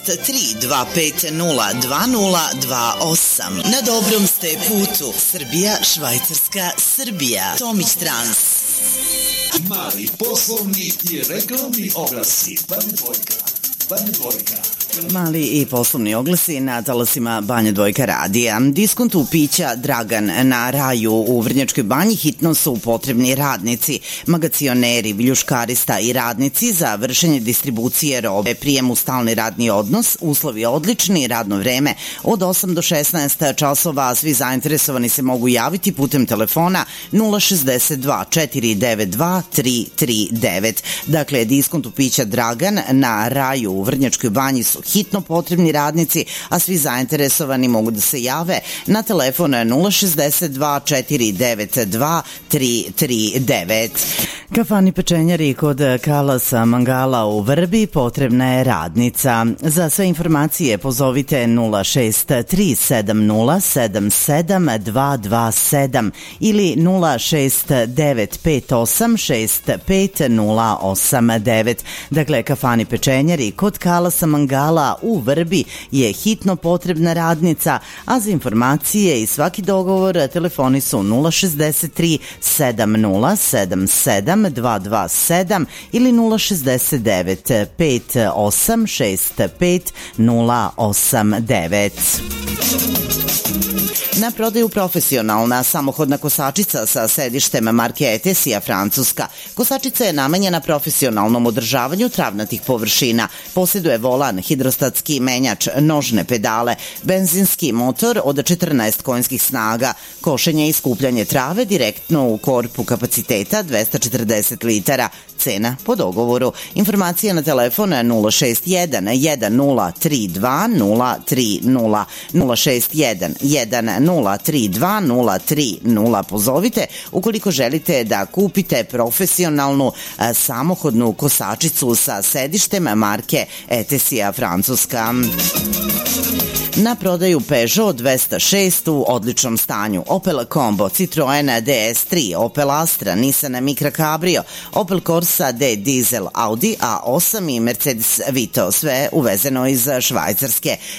325022028. Na dobrom ste putu. Srbija, Švajcarska, Srbija. Tomić Trans. Mali poslovni i reklamni oglasi. Banja Dvojka. Mali i poslovni oglasi na talasima Banja Dvojka radija. Diskontu pića Dragan na Raju u Vrnjačkoj Banji hitno su potrebni radnici, magacioneri, viljuškarista i radnici za vršenje distribucije robe, prijem u stalni radni odnos, uslovi odlični, radno vreme od 8 do 16 časova. Svi zainteresovani se mogu javiti putem telefona 062 492 339. Dakle, diskontu pića Dragan na Raju u Vrnjačkoj Banji su hitno potrebni radnici, a svi zainteresovani mogu da se jave na telefon 062 492 339. Kafani pečenjari kod Kalasa Mangala u Vrbi potrebna je radnica. Za sve informacije pozovite 0637077 ili 06958658089. Dakle, Kafani pečenjari kod Kalasa Mangala u Vrbi je hitno potrebna radnica, a za informacije i svaki dogovor telefoni su 063 7077 227 ili 069 5865 089. Na prodaju profesionalna samohodna kosačica sa sedištem marke Etesija Francuska. Kosačica je namenjena profesionalnom održavanju travnatih površina. Posjeduje volan, hidrostatski menjač, nožne pedale, benzinski motor od 14 konjskih snaga, košenje i skupljanje trave direktno u korpu kapaciteta 240 litara. Cena po dogovoru. Informacija na telefon 061 1032 030 061 1032 030. Pozovite ukoliko želite da kupite profesionalnu samohodnu kosačicu sa sedištem marke Etesija Francuska. Na prodaju Peugeot 206 u odličnom stanju, Opel Combo, Citroen DS3, Opel Astra, Nissan Micra Cabrio, Opel Corsa D Diesel, Audi A8 i Mercedes Vito, sve uvezeno iz Švajcarske.